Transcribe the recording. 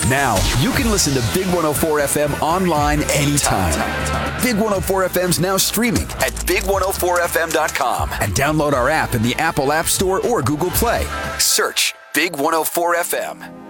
Now, you can listen to Big 104 FM online anytime. Big 104 FM's now streaming at big104fm.com and download our app in the Apple App Store or Google Play. Search Big 104 FM.